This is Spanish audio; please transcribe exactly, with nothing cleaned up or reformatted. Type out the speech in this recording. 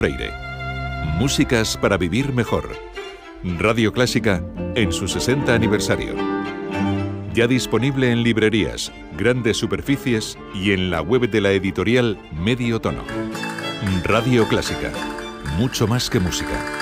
Freire. Músicas para vivir mejor. Radio Clásica en su sesenta aniversario. Ya disponible en librerías, grandes superficies y en la web de la editorial Medio Tono. Radio Clásica. Mucho más que música.